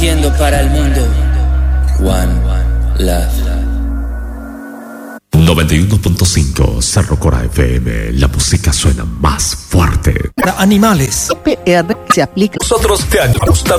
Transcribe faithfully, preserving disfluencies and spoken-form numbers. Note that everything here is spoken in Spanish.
transmitiendo para el mundo. One Love. noventa y uno punto cinco Cerro Cora F M. La música suena más fuerte. Para animales. P R se aplica. Nosotros te ayudamos también.